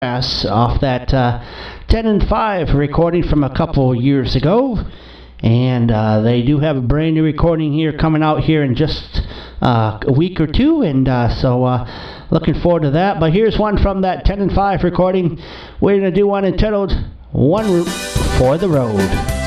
off that 10 and 5 recording from a couple years ago. And they do have a brand new recording here coming out here in just a week or two, and so looking forward to that. But here's one from that 10 and 5 recording. We're going to do one entitled One Route for the Road.